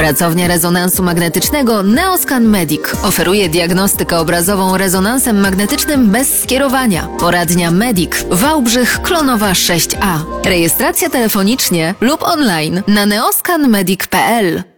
Pracownia rezonansu magnetycznego Neoscan Medic oferuje diagnostykę obrazową rezonansem magnetycznym bez skierowania. Poradnia Medic, Wałbrzych, Klonowa 6A. Rejestracja telefonicznie lub online na neoscanmedic.pl.